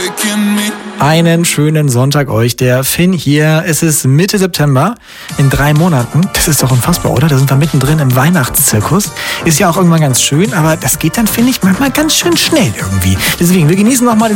Einen schönen Sonntag euch, der Finn hier. Es ist Mitte September, in 3 Monaten. Das ist doch unfassbar, oder? Da sind wir mittendrin im Weihnachtszirkus. Ist ja auch irgendwann ganz schön, aber das geht dann, finde ich, manchmal ganz schön schnell irgendwie. Deswegen, wir genießen nochmal